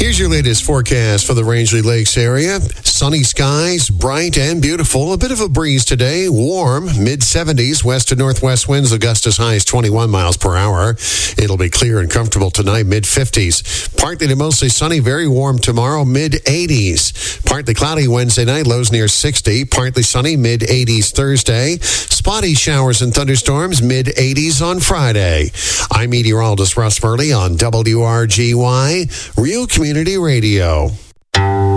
Here's your latest forecast for the Rangeley Lakes area. Sunny skies, bright and beautiful. A bit of a breeze today. Warm, mid-70s. West to northwest winds, a gust as high as 21 miles per hour. It'll be clear and comfortable tonight, mid-50s. Partly to mostly sunny, very warm tomorrow, mid-80s. Partly cloudy Wednesday night, lows near 60. Partly sunny, mid-80s Thursday. Spotty showers and thunderstorms, mid-80s on Friday. I'm meteorologist Russ Burley on WRGY, Real Community Radio.